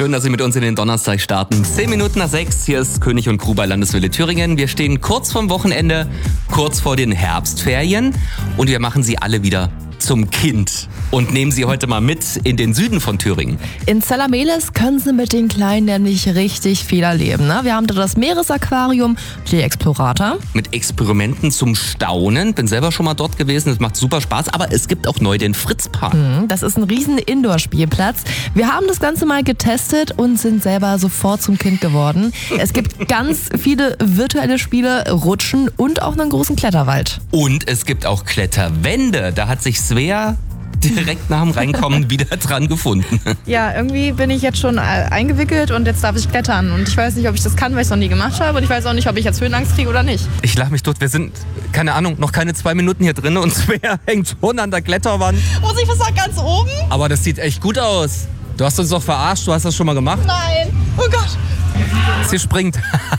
Schön, dass Sie mit uns in den Donnerstag starten. 10 Minuten nach 6, hier ist König und Crew bei Landeswelle Thüringen. Wir stehen kurz vorm Wochenende, kurz vor den Herbstferien und wir machen Sie alle wieder zum Kind und nehmen Sie heute mal mit in den Süden von Thüringen. In Zellameles können Sie mit den Kleinen nämlich richtig viel erleben. Ne? Wir haben da das Meeresaquarium, die Explorator. Mit Experimenten zum Staunen. Bin selber schon mal dort gewesen, es macht super Spaß. Aber es gibt auch neu den Fritzpark. Das ist ein riesen Indoor-Spielplatz. Wir haben das Ganze mal getestet und sind selber sofort zum Kind geworden. Es gibt ganz viele virtuelle Spiele, Rutschen und auch einen großen Kletterwald. Und es gibt auch Kletterwände. Da hat sich Svea direkt nach dem Reinkommen wieder dran gefunden. Ja, irgendwie bin ich jetzt schon eingewickelt und jetzt darf ich klettern. Und ich weiß nicht, ob ich das kann, weil ich es noch nie gemacht habe. Und ich weiß auch nicht, ob ich jetzt Höhenangst kriege oder nicht. Ich lach mich tot. Wir sind, keine Ahnung, noch keine 2 Minuten hier drin und Svea hängt schon an der Kletterwand. Muss ich was sagen, ganz oben? Aber das sieht echt gut aus. Du hast uns doch verarscht, du hast das schon mal gemacht. Nein. Oh Gott. Sie springt.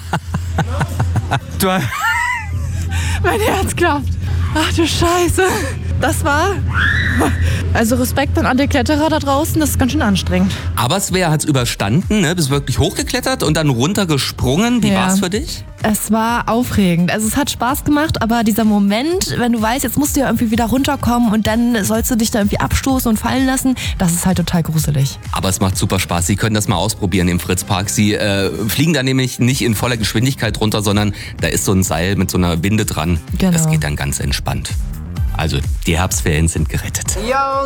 Du, Mein Herz klappt. Ach du Scheiße. Das war... Also Respekt an alle Kletterer da draußen, das ist ganz schön anstrengend. aber Svea hat's überstanden, ne? Bist wirklich hochgeklettert und dann runtergesprungen. Wie Ja. war's für dich? Es war aufregend. Also es hat Spaß gemacht, aber dieser Moment, wenn du weißt, jetzt musst du ja irgendwie wieder runterkommen und dann sollst du dich da irgendwie abstoßen und fallen lassen, das ist halt total gruselig. Aber es macht super Spaß. Sie können das mal ausprobieren im Fritzpark. Sie fliegen da nämlich nicht in voller Geschwindigkeit runter, sondern da ist so ein Seil mit so einer Winde dran. Genau. Das geht dann ganz entspannt. Also die Herbstferien sind gerettet.